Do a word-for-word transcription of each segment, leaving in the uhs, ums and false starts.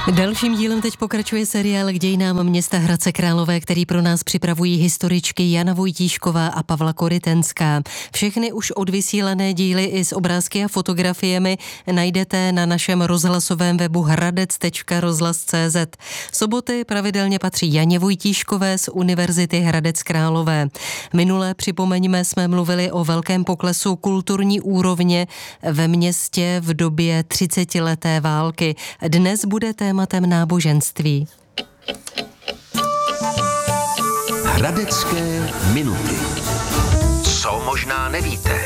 Dalším dílem teď pokračuje seriál k dějinám města Hradce Králové, který pro nás připravují historičky Jana Vojtíšková a Pavla Korytenská. Všechny už odvysílané díly i s obrázky a fotografiemi najdete na našem rozhlasovém webu hradec tečka rozhlas tečka cé zet. Soboty pravidelně patří Janě Vojtíškové z Univerzity Hradec Králové. Minule, připomeňme, jsme mluvili o velkém poklesu kulturní úrovně ve městě v době třicetileté války. Dnes bude tématem náboženství. Hradecké minuty. Co možná nevíte?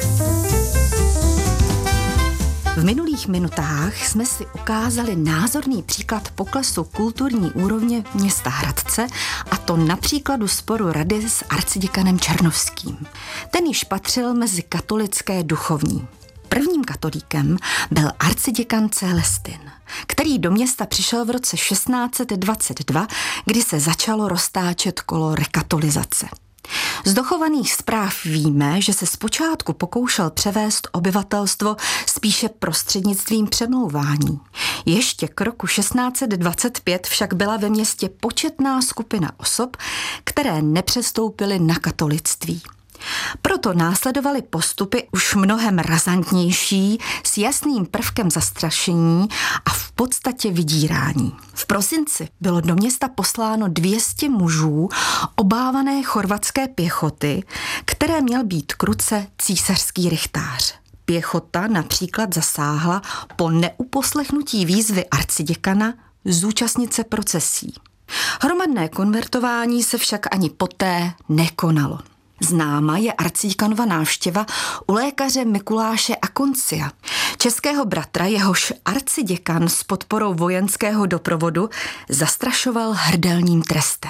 V minulých minutách jsme si ukázali názorný příklad poklesu kulturní úrovně města Hradce, a to na příkladu sporu rady s arciděkanem Černovským. Ten již patřil mezi katolické duchovní. Prvním katolíkem byl arciděkan Celestin, který do města přišel v roce šestnáct set dvacet dva, kdy se začalo roztáčet kolo rekatolizace. Z dochovaných zpráv víme, že se zpočátku pokoušel převést obyvatelstvo spíše prostřednictvím přemlouvání. Ještě k roku šestnáct set dvacet pět však byla ve městě početná skupina osob, které nepřestoupily na katolictví. Proto následovaly postupy už mnohem razantnější, s jasným prvkem zastrašení a v podstatě vydírání. V prosinci bylo do města posláno dvě stě mužů obávané chorvatské pěchoty, které měl být k ruce císařský rychtář. Pěchota například zasáhla po neuposlechnutí výzvy arciděkana zúčastnit se procesí. Hromadné konvertování se však ani poté nekonalo. Známa je arciděkanova návštěva u lékaře Mikuláše Akoncia, českého bratra, jehož arciděkan s podporou vojenského doprovodu zastrašoval hrdelním trestem.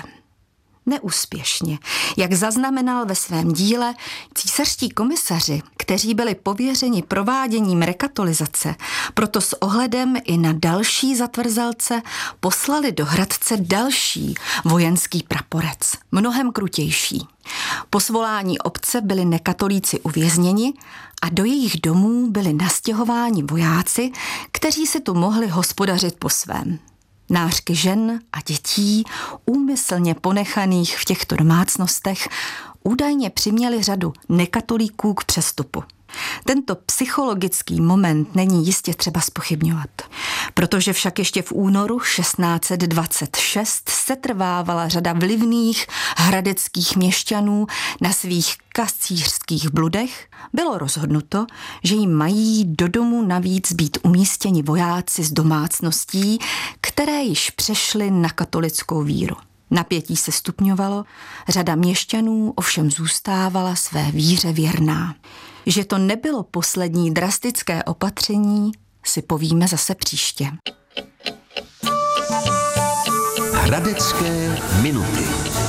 Neúspěšně, jak zaznamenal ve svém díle, císařští komisaři, kteří byli pověřeni prováděním rekatolizace, proto s ohledem i na další zatvrzelce poslali do Hradce další vojenský praporec, mnohem krutější. Po svolání obce byli nekatolíci uvězněni a do jejich domů byli nastěhováni vojáci, kteří si tu mohli hospodařit po svém. Nářky žen a dětí, úmyslně ponechaných v těchto domácnostech, údajně přiměli řadu nekatolíků k přestupu. Tento psychologický moment není jistě třeba zpochybňovat, protože však ještě v únoru šestnáct set dvacet šest setrvávala řada vlivných hradeckých měšťanů na svých kacířských bludech, bylo rozhodnuto, že jim mají do domu navíc být umístěni vojáci z domácností, které již přešly na katolickou víru. Napětí se stupňovalo, řada měšťanů ovšem zůstávala své víře věrná. Že to nebylo poslední drastické opatření, si povíme zase příště. Hradecké minuty.